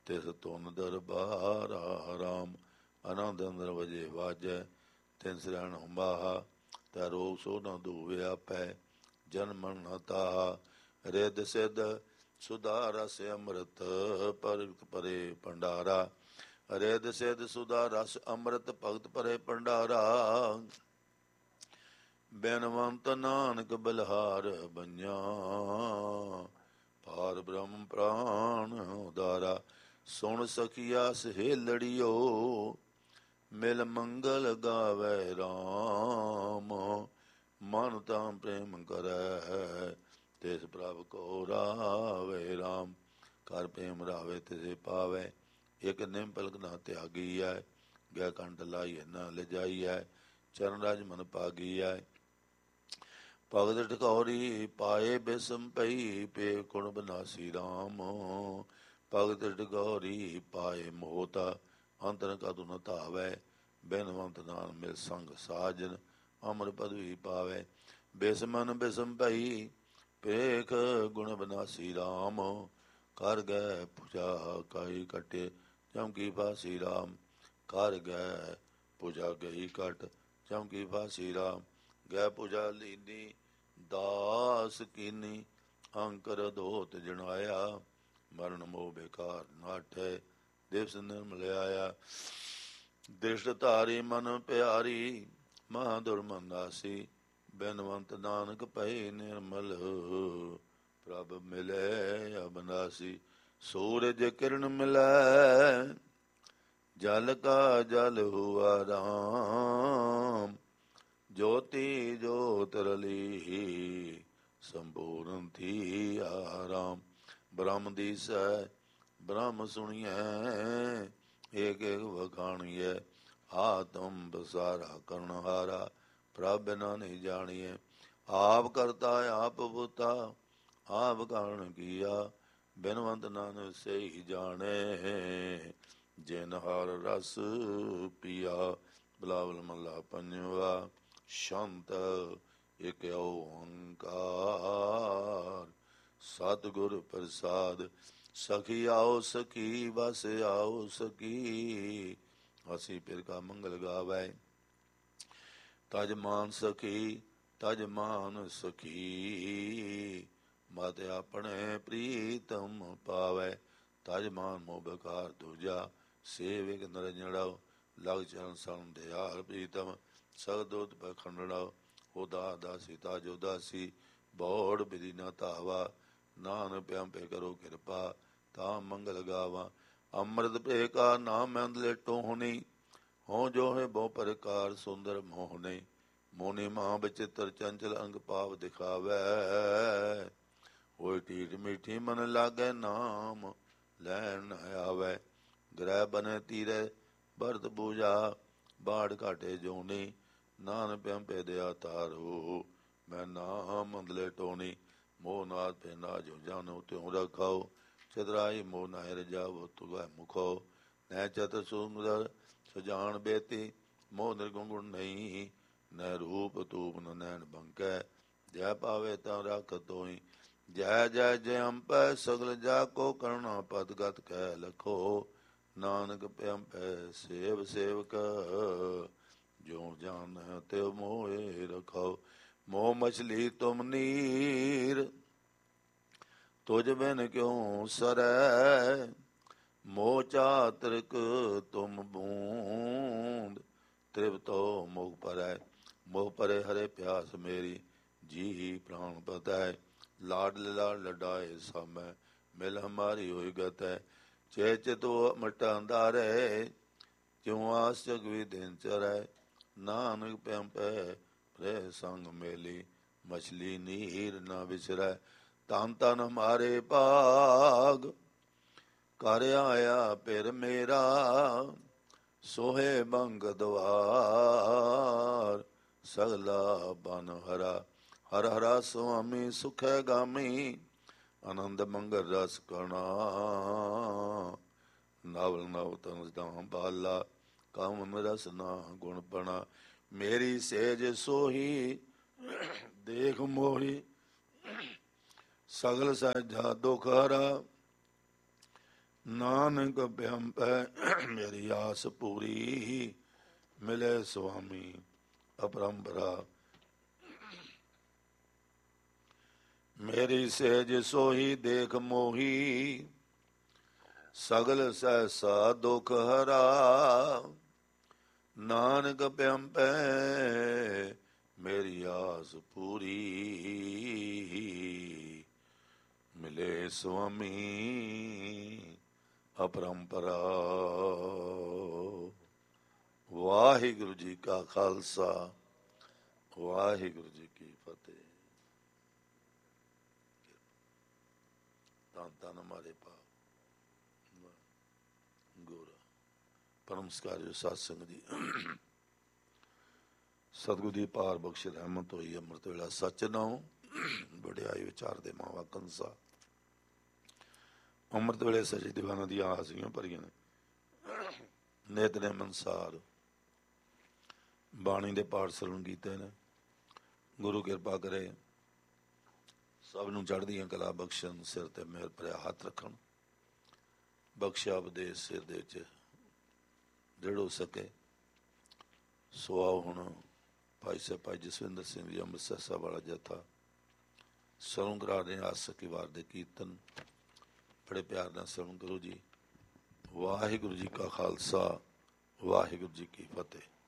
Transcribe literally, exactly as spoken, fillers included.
ਤਿਸ ਧੁਨ ਦਰਬਾਰਾ ਰਾਮ। ਆਨੰਦ ਅੰਦਰ ਵਜੇ ਵਾਜੈ ਤਿਨ ਸਿਰਣ ਹੁੰਬਾਹਾ। ਤੈ ਰੋਗ ਸੋ ਨ ਧੂਵੇ ਆਪੈ ਜਨਮ ਨ ਤਾਹਾ। ਰਿਦ ਸਿਧ ਸੁਧਾ ਰਸ ਅੰਮ੍ਰਿਤ ਭਗਤ ਭਰੇ ਭੰਡਾਰਾ। ਰਿਦ ਸਿਧ ਸੁਧਾ ਰਸ ਅੰਮ੍ਰਿਤ ਭਗਤ ਭਰੇ ਭੰਡਾਰਾ। ਬੈਨਵੰਤ ਨਾਨਕ ਬਲਿਹਾਰ ਬੰਨਿਆ ਪਾਰ ਬ੍ਰਹਮ ਪ੍ਰਾਣ ਉਦਾਰਾ। ਸੁਣ ਸਖੀਆ ਸਹੇਲੜੀਓ ਮਿਲ ਮੰਗਲ ਗਾਵੇ ਰਾਮ। ਮਨ ਤਾਂ ਪ੍ਰੇਮ ਕਰੈ ਤਿਸ ਪ੍ਰਭ ਕੋ ਰਾਵੇ ਰਾਮ। ਕਰ ਪ੍ਰੇਮ ਰਾਵੇ ਤਿਸੇ ਪਾਵੇ ਇਕ ਨਿਮ ਪਲਕ ਨਾ ਤਿਆਗੀ ਹੈ। ਗੈ ਕੰਠ ਲਾਈਐ ਨਾ ਲਿਜਾਈ ਹੈ ਚਰਨ ਰਾਜ ਮਨ ਭਾਗੀ ਹੈ। ਭਗਤ ਟਕੌਰੀ ਪਾਏ ਬਿਸਮ ਪਈ ਪੇ ਗੁਣ ਬਨਾਸੀ ਰਾਮ। ਭਗਤ ਟਕੌਰੀ ਪਾਏ ਮੋਹਤਾ ਅੰਤਰ ਕਦੁ ਨ ਧਾਵੈ। ਬੈਨਵੰਤ ਨਾਮ ਮਿਲ ਸੰਗ ਸਾਜਨ ਅਮਰ ਪਦਵੀ ਪਾਵੇ। ਬਿਸਮਨ ਬਿਸਮ ਪਈ ਪੇਖ ਗੁਣ ਬਨਾਸੀ ਰਾਮ। ਕਰ ਗਏ ਪੂਜਾ ਕਾਈ ਕਟੇ ਚਮਕੀ ਫਾਸੀ ਰਾਮ। ਕਰ ਗਏ ਪੂਜਾ ਗਈ ਕਟ ਚਮਕੀ ਫਾਸੀ ਰਾਮ। ਗੈ ਪੂਜਾ ਲੀਨੀ ਦਾਸ ਕੀਨੀ ਅੰਕਰ ਧੋਤ ਜਣਾਇਆ। ਮਰਨ ਮੋਹ ਬੇਕਾਰ ਨਾਠੈ ਦਿਵਸ ਨਿਰਮਲ ਆਇਆ। ਦ੍ਰਿਸ਼ਟ ਧਾਰੀ ਮਨ ਪਿਆਰੀ ਮਹਾ ਦੁਰਮੰਦਾਸੀ। ਬੈਨਵੰਤ ਨਾਨਕ ਪਏ ਨਿਰਮਲ ਪ੍ਰਭ ਮਿਲੇ ਅਬਨਾਸੀ। ਸੂਰਜ ਕਿਰਨ ਮਿਲੈ ਜਲ ਕਾ ਜਲ ਹੁਆ ਰਾਮ। ਜੋਤੀ ਜੋਤ ਰਲੀ ਸੰਪੂਰਨ ਥੀ ਆਰਾਮ। ਬ੍ਰਹਮ ਦੀਸੈ ਬ੍ਰਹਮ ਸੁਣੀਐ ਏਕ ਏਕ ਵਖਾਣੀਐ। ਆਤਮ ਬਸਾਰਾ ਕਰਨ ਹਾਰਾ ਪ੍ਰਭ ਬਿਨਾ ਨਹੀਂ ਜਾਣੀਐ। ਆਪ ਕਰਤਾ ਆਪ ਬੁਤਾ ਆਪ ਕਾਰਨ ਕੀਆ। ਬਿਨਵੰਤ ਨਾਨਕ ਸਹੀ ਜਾਣੇ ਜਿਨ ਹਰ ਰਸ ਪੀਆ। ਬਿਲਾਵਲ ਮਹੱਲਾ ਪੰਜਵਾ। ਸ਼ੰਤ ਇਕ ਓੰਕਾਰ ਸਤਿਗੁਰ ਪ੍ਰਸਾਦ। ਸਖੀ ਆਓ ਸਖੀ ਬਸ ਆਓ ਸਖੀ ਅਸੀਂ ਫਿਰ ਕਾ ਮੰਗਲ ਗਾਵੈ। ਤਜ ਮਾਨ ਸਖੀ ਤਜ ਮਾਨ ਸਖੀ ਮਤ ਆਪਣੇ ਪ੍ਰੀਤਮ ਪਾਵੈ। ਤਜ ਮਾਨ ਮੋਹ ਬੇਕਾਰ ਦੂਜਾ ਸੇਵਿਕ ਨਰਜੜਾਓ। ਲਗ ਚਰਨ ਸਰਨ ਦਿਆਲ ਪ੍ਰੀਤਮ ਸਗਦੋਤ ਪਖੰਡੜਾਓ। ਉਦਾ ਦਾਸੀ ਤਾਜੋ ਦਾਸੀ ਬੌੜ ਬਿਧੀ ਨਾ ਧਾਵਾ। ਨਾਨਕ ਪਿਆਮ ਪੇ ਕਰੋ ਕਿਰਪਾ ਤਾਂ ਮੰਗਲ ਗਾਵਾ। ਅੰਮ੍ਰਿਤ ਪੇ ਕਾ ਨਾਮ ਅੰਦਲੇ ਟੋਹਣੀ ਹੋ ਜੋ ਹੈ ਬਹੁ ਪ੍ਰਕਾਰ ਸੁੰਦਰ ਮੋਹਣੇ। ਮੋਨੀ ਮਾਂ ਬਚਿੱਤਰ ਚੰਚਲ ਅੰਗ ਪਾਵ ਦਿਖਾਵੈ। ਹੋਇ ਢੀਠ ਮਿੱਠੀ ਮਨ ਲਾਗੈ ਨਾਮ ਲੈਣ ਨ ਆਵੈ। ਗ੍ਰਹਿ ਬਨੇ ਤੀਰੇ ਭਰਤ ਪੂਜਾ ਬਾੜ ਘਾਟੇ ਜੋਨੀ। ਨਾਨਕ ਪਿਆਮ ਪੇ ਦਿਆ ਤਾਰੂ ਮੈਂ ਨਾਮ ਅੰਦਲੇ ਟੋਣੀ। ਮੋਹ ਨਾਦ ਪੇ ਨਾ ਜੋ ਜਾਨੋ ਤਿਉ ਰਖਾਓ। ਚਤਰਾਈ ਮੋਹ ਨਾਹਿ ਰਜਾਵੋ ਤੁਗੈ ਮੁਖੋ। ਨੈ ਚਤੁਰ ਸੁੰਦਰ ਸਜਾਨ ਬੇਤੀ ਮੋਹ ਨਿਰਗੁਣ ਨਹੀਂ। ਨੈ ਰੂਪ ਤੂਪ ਨ ਨੈਣ ਬੰਕੈ ਜੈ ਪਾਵੇ ਤਾਂ ਰੱਖ ਤੋਈ। ਜੈ ਜੈ ਜੈ ਅੰਪੈ ਸਗਲ ਜਾ ਕੋ ਕਰਣਾ ਪਦਗਤ ਕਹਿ ਲਖੋ। ਨਾਨਕ ਪਿਆਮ ਪੈ ਸੇਵ ਸੇਵਕ ਜੋ ਜਾਨ ਤਿਉ ਮੋਹਿ ਰਖਾਓ। ਮੋਹ ਮਛਲੀ ਤੁਮ ਨੀਰ ਤੁਝ ਬਿਨ ਕਿਉ ਸਰੈ। ਮੋਹ ਚਾਤ੍ਰਿਕ ਤੁਮ ਬੂੰਦ ਤ੍ਰਿਪਤੋ ਮੁਖ ਪਰੈ। ਮੋਹ ਪਰੇ ਹਰੇ ਪਿਆਸ ਮੇਰੀ ਜੀ ਪ੍ਰਾਣ ਪਤੈ। ਲਾਡ ਲਾਡ ਲਡਾਏ ਸਾਮੈ ਮਿਲ ਹਮਾਰੀ ਹੋਈ ਗਤੈ। ਚੇ ਚਿਤੋ ਮਟਾ ਅੰਧਾਰੇ ਕਿਉ ਆਸ ਜਗ ਵੀ ਦਿਨ ਚਰੈ। ਨਾਨਕ ਪਿਆਮ ਪੈ ਪ੍ਰੇ ਸੰਗ ਮੇਲੀ ਮਛਲੀ ਨੀਰ ਨਾ ਵਿਸਰੈ। ਧਨ ਧਨ ਹਮਾਰੇ ਭਾਗ ਕਰ ਆਇਆ ਫਿਰ ਮੇਰਾ। ਸੋਹੇ ਬੰਗ ਦਵਾਰ ਸਗਲਾ ਬਨ ਹਰਾ। ਹਰ ਹਰਾ ਸੁਆਮੀ ਸੁਖੈ ਗਾਮੀ ਆਨੰਦ ਮੰਗਲ ਰਸ ਕਣਾ। ਨਵਲ ਨਵ ਤਨ ਦਾਮ ਬਾਲਾ ਕਾਮ ਰਸ ਨਾ ਗੁਣ ਪਣਾ। ਮੇਰੀ ਸੇਜ ਸੋਹੀ ਦੇਖ ਮੋਹੀ ਸਗਲ ਸਹਿਜਾ ਦੁਖ ਹਰਾ। ਨਾਨਕ ਬਿਅੰਪੈ ਮੇਰੀ ਆਸ ਪੂਰੀ, ਮਿਲੇ ਸੁਆਮੀ ਅਪਰੰਪਰਾ। ਮੇਰੀ ਸਹਿਜ ਸੋਹੀ ਦੇਖ ਮੋਹੀ, ਸਗਲ ਸਹਿਸਾ ਦੁਖ ਹਰਾ। ਨਾਨਕ ਬਿਅੰਪੈ ਮੇਰੀ ਆਸ ਪੂਰੀ, ਮਿਲੇ ਸੁਆਮੀ ਅਪਰੰਪਰਾ। ਵਾਹਿਗੁਰੂ ਜੀ ਕਾ ਖਾਲਸਾ, ਵਾਹਿਗੁਰੂ ਜੀ ਕੀ ਫਤਿਹ। ਧੰਨ ਧੰਨ ਹਮਾਰੇ ਭਾਵ ਗੁਰ ਪਰਮਸਕਾਰੀ ਸਾਧ ਸੰਗਤ ਜੀ। ਸਤਿਗੁਰੂ ਦੀ ਪਾਰ ਬਖਸ਼ ਰਹਿਮਤ ਹੋਈ। ਅੰਮ੍ਰਿਤ ਵੇਲਾ ਸੱਚ ਨਾਉ, ਵਡਿਆਈ ਵਿਚਾਰ ਦੇ ਮਾਵਾ ਕੰਸਾ। ਅੰਮ੍ਰਿਤ ਵੇਲੇ ਸੱਚੇ ਦੀਵਾਨਾਂ ਦੀਆਂ ਹਾਜ਼ਰੀਆਂ ਭਰੀਆਂ ਨੇ। ਨਿਤਨੇਮ ਅਨੁਸਾਰ ਬਾਣੀ ਦੇ ਪਾਠ ਸਰਵਣ ਕੀਤੇ ਨੇ। ਗੁਰੂ ਕਿਰਪਾ ਕਰੇ ਸਭ ਨੂੰ ਚੜ੍ਹਦੀਆਂ ਕਲਾ ਬਖਸ਼ਣ, ਸਿਰ ਤੇ ਮਿਹਰ ਭਰਿਆ ਹੱਥ ਰੱਖਣ। ਬਖਸ਼ਿਆ ਉਪਦੇਸ਼ ਸਿਰ ਦੇ ਵਿੱਚ ਦ੍ਰਿੜ ਹੋ ਸਕੇ। ਸੋ ਆਓ ਹੁਣ ਭਾਈ ਸਾਹਿਬ ਭਾਈ ਜਸਵਿੰਦਰ ਸਿੰਘ ਜੀ ਅੰਮ੍ਰਿਤਸਰ ਸਾਹਿਬ ਵਾਲਾ ਜਥਾ ਸਰਵਣ ਕਰਾ ਰਹੇ। ਆਸ ਸਕੀ ਵਾਰ ਦੇ ਕੀਰਤਨ ਬੜੇ ਪਿਆਰ ਨਾਲ ਸਰਵਣ ਕਰੋ ਜੀ। ਵਾਹਿਗੁਰੂ ਜੀ ਕਾ ਖਾਲਸਾ, ਵਾਹਿਗੁਰੂ ਜੀ ਕੀ ਫਤਿਹ।